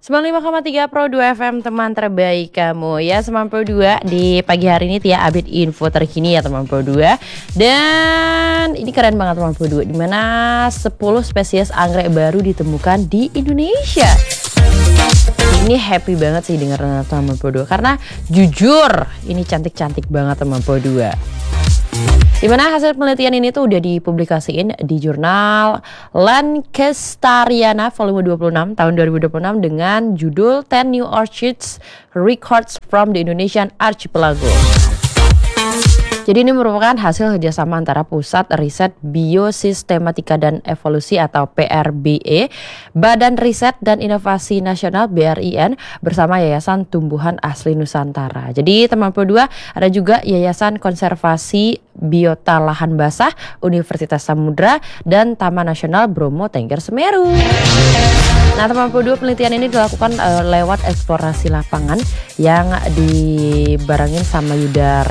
95,3 Pro 2 FM, teman terbaik kamu ya. 92 di pagi hari ini Tia update info terkini ya teman Pro 2. Dan ini keren banget teman Pro 2, dimana 10 spesies anggrek baru ditemukan di Indonesia. Ini happy banget sih dengar teman Pro 2, karena jujur ini cantik-cantik banget teman Pro 2. Dimana hasil penelitian ini tuh udah dipublikasiin di jurnal Lancestariana volume 26 tahun 2026 dengan judul 10 New Orchids Records from the Indonesian Archipelago. Jadi ini merupakan hasil kerjasama antara Pusat Riset Biosistematika dan Evolusi atau PRBE, Badan Riset dan Inovasi Nasional BRIN bersama Yayasan Tumbuhan Asli Nusantara. Jadi teman Pro 2 ada juga Yayasan Konservasi Biota Lahan Basah Universitas Samudra dan Taman Nasional Bromo Tengger Semeru. Nah teman Pro 2, penelitian ini dilakukan lewat eksplorasi lapangan yang dibarengin sama Yuda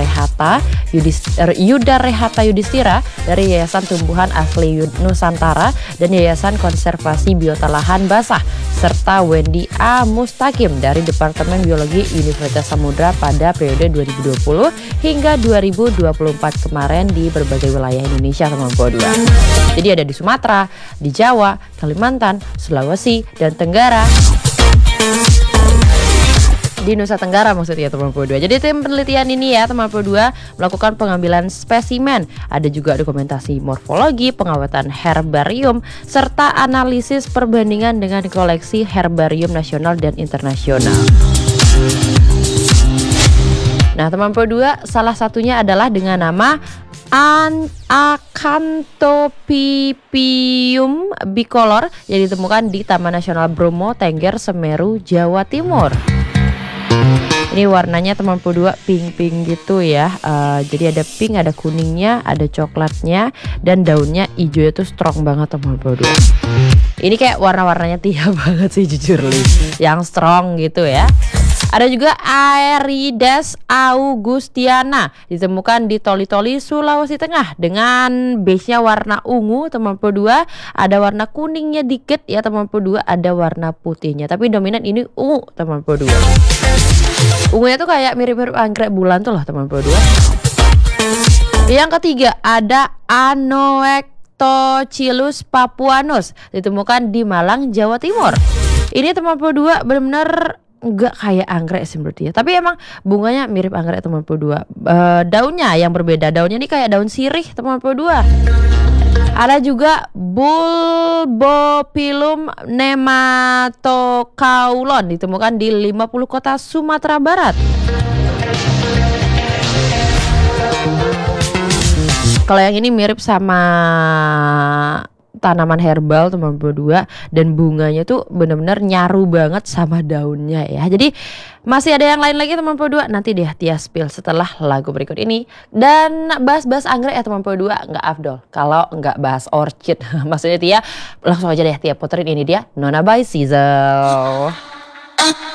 Rehata Yudhistira dari Yayasan Tumbuhan Asli Nusantara dan Yayasan Konservasi Biota Lahan Basah serta Wendy A. Mustaqim dari Departemen Biologi Universitas Samudra pada periode 2020 hingga 2024 kemarin di berbagai wilayah Indonesia teman Pro 2. Jadi ada di Sumatera, di Jawa, Kalimantan, Sulawesi, dan Tenggara. Di Nusa Tenggara maksudnya teman Pro 2. Jadi tim penelitian ini ya teman Pro 2 melakukan pengambilan spesimen, ada juga dokumentasi morfologi, pengawatan herbarium, serta analisis perbandingan dengan koleksi herbarium nasional dan internasional. Nah teman Pro 2, salah satunya adalah dengan nama Acanthopipium bicolor yang ditemukan di Taman Nasional Bromo Tengger Semeru, Jawa Timur. Ini warnanya teman Pro 2 pink-pink gitu ya. Jadi ada pink, ada kuningnya, ada coklatnya, dan daunnya hijau itu strong banget teman Pro 2. Ini kayak warna-warnanya Tia banget sih jujur nih, yang strong gitu ya. Ada juga Aerides augustiana ditemukan di Toli-Toli, Sulawesi Tengah dengan base-nya warna ungu teman Pro 2. Ada warna kuningnya dikit ya teman Pro 2, ada warna putihnya. Tapi dominan ini ungu teman Pro 2. Ungunya tuh kayak mirip-mirip anggrek bulan tuh loh teman Pro 2. Yang ketiga ada Anoectochilus papuanus ditemukan di Malang, Jawa Timur. Ini teman Pro 2 benar-benar enggak kayak anggrek sih menurut dia, tapi emang bunganya mirip anggrek teman Pro 2. Daunnya yang berbeda, daunnya ini kayak daun sirih teman Pro 2. Ada juga Bulbopilum nematokaulon ditemukan di 50 kota Sumatera Barat. Kalau yang ini mirip sama tanaman herbal teman Pro 2 dan bunganya tuh bener-bener nyaru banget sama daunnya ya. Jadi masih ada yang lain lagi teman Pro 2, nanti deh Tia spill setelah lagu berikut ini. Dan bahas-bahas anggrek ya teman Pro 2 nggak afdol kalau nggak bahas orchid. Maksudnya Tia langsung aja deh Tia puterin ini dia Nona by Sizzle.